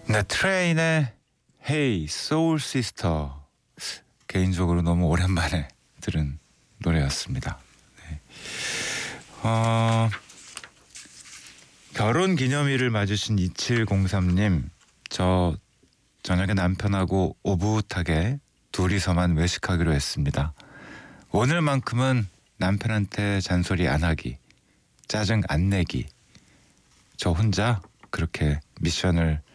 네, 트레인의 Hey Soul Sister 개인적으로 너무 오랜만에 들은 노래였습니다. 네. 결혼 기념일을 맞으신 2703님, 저 저녁에 남편하고 오붓하게 둘이서만 외식하기로 했습니다. 오늘만큼은 남편한테 잔소리 안 하기, 짜증 안 내기. 저 혼자 그렇게 미션을